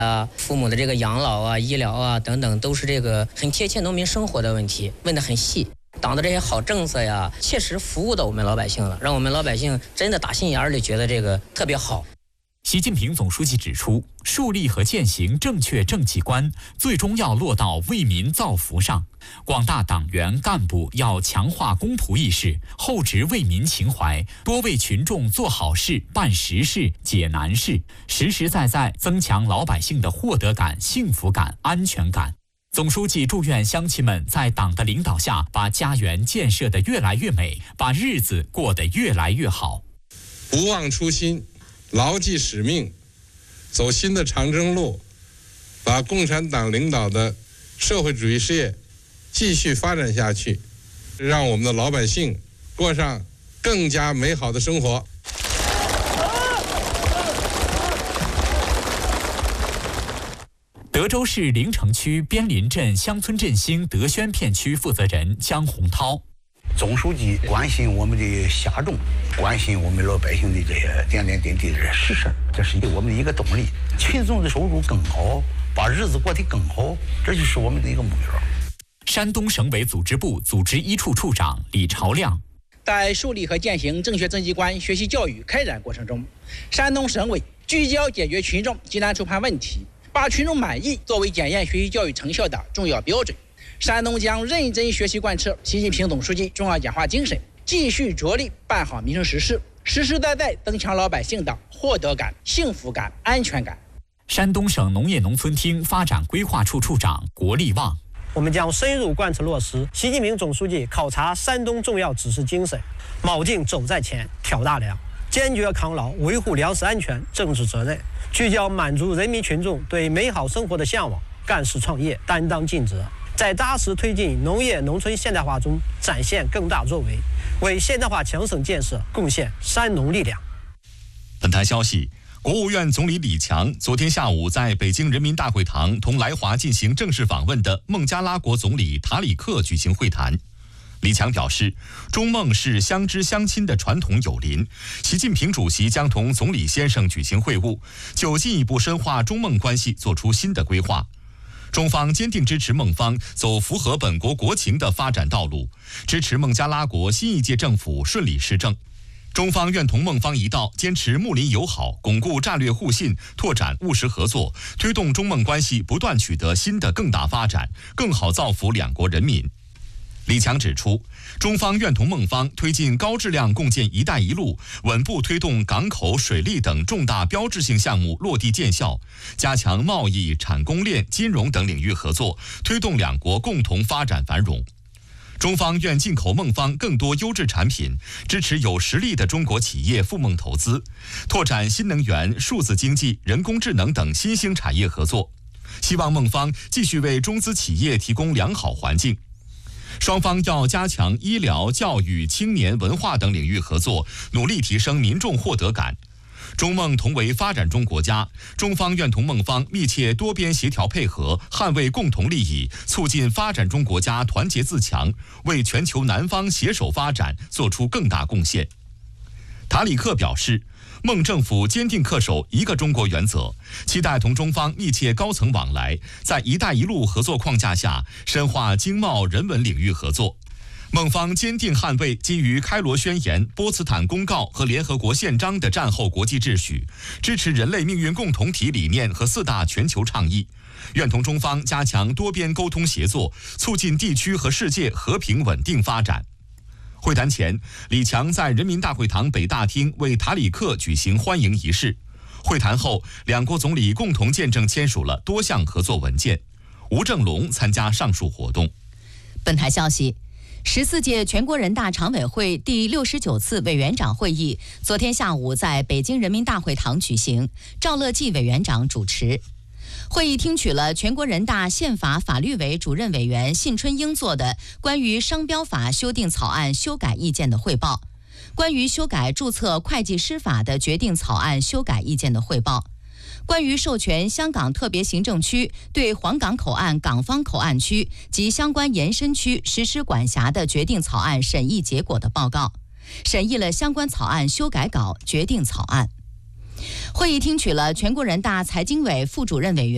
父母的这个养老啊、医疗啊等等，都是这个很贴切农民生活的问题，问得很细。党的这些好政策呀，切实服务到我们老百姓了，让我们老百姓真的打心眼里觉得这个特别好。 习近平总书记指出，树立和践行正确政绩观，最终要落到为民造福上。广大党员干部要强化公仆意识，厚植为民情怀，多为群众做好事、办实事、解难事，实实在在增强老百姓的获得感、幸福感、安全感。总书记祝愿乡亲们在党的领导下，把家园建设得越来越美，把日子过得越来越好。 不忘初心，牢记使命，走新的长征路，把共产党领导的社会主义事业继续发展下去，让我们的老百姓过上更加美好的生活。 德州市临城区边林镇乡村振兴德宣片区负责人江洪涛， 总书记关心我们的下众，关心我们老百姓的这些点点滴滴的实事，这是我们的一个动力。群众的收入更好，把日子过得更好，这就是我们的一个目标。 山东省委组织部组织一处处长李朝亮， 在树立和践行正确政绩观学习教育开展过程中，山东省委聚焦解决群众急难愁盼问题，把群众满意作为检验学习教育成效的重要标准。山东将认真学习贯彻习近平总书记重要讲话精神，继续着力办好民生实事，实实在在增强老百姓的获得感、幸福感、安全感。 山东省农业农村厅发展规划处处长郭立旺， 我们将深入贯彻落实习近平总书记考察山东重要指示精神，铆定走在前、挑大梁，坚决抗牢维护粮食安全政治责任，聚焦满足人民群众对美好生活的向往，干事创业担当尽责，在扎实推进农业农村现代化中展现更大作为，为现代化强省建设贡献山农力量。 本台消息，国务院总理李强昨天下午在北京人民大会堂同来华进行正式访问的孟加拉国总理塔里克举行会谈。李强表示，中孟是相知相亲的传统友邻，习近平主席将同总理先生举行会晤，就进一步深化中孟关系作出新的规划。中方坚定支持孟方走符合本国国情的发展道路，支持孟加拉国新一届政府顺利施政。中方愿同孟方一道，坚持睦邻友好，巩固战略互信，拓展务实合作，推动中孟关系不断取得新的更大发展，更好造福两国人民。李强指出，中方愿同孟方推进高质量共建“一带一路”，稳步推动港口、水利等重大标志性项目落地见效，加强贸易、产供链、金融等领域合作，推动两国共同发展繁荣。中方愿进口孟方更多优质产品，支持有实力的中国企业赴孟投资，拓展新能源、数字经济、人工智能等新兴产业合作。希望孟方继续为中资企业提供良好环境。双方要加强医疗、教育、青年、文化等领域合作，努力提升民众获得感。中孟同为发展中国家，中方愿同孟方密切多边协调配合，捍卫共同利益，促进发展中国家团结自强，为全球南方携手发展做出更大贡献。塔里克表示，孟政府坚定恪守一个中国原则，期待同中方密切高层往来，在“一带一路”合作框架下深化经贸人文领域合作。孟方坚定捍卫基于开罗宣言、波茨坦公告和联合国宪章的战后国际秩序，支持人类命运共同体理念和4大全球倡议，愿同中方加强多边沟通协作，促进地区和世界和平稳定发展。会谈前，李强在人民大会堂北大厅为塔里克举行欢迎仪式。会谈后，两国总理共同见证签署了多项合作文件。吴正龙参加上述活动。 本台消息，14届全国人大常委会第69次委员长会议昨天下午在北京人民大会堂举行，赵乐际委员长主持。会议听取了全国人大宪法法律委主任委员信春英做的关于商标法修订草案修改意见的汇报，关于修改注册会计师法的决定草案修改意见的汇报，关于授权香港特别行政区对黄港口岸港方口岸区及相关延伸区实施管辖的决定草案审议结果的报告，审议了相关草案修改稿决定草案。会议听取了全国人大财经委副主任委员